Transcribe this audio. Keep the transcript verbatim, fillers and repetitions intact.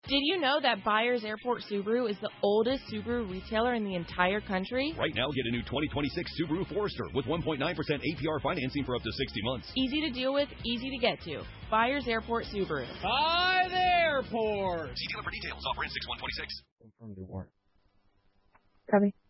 Did you know that Byers Airport Subaru is the oldest Subaru retailer in the entire country? Right now, get a new twenty twenty-six Subaru Forester with one point nine percent A P R financing for up to sixty months. Easy to deal with, easy to get to. Byers Airport Subaru. By the airport. See dealer for details. Offer in six one twenty-six. Confirmed it worked. Copy.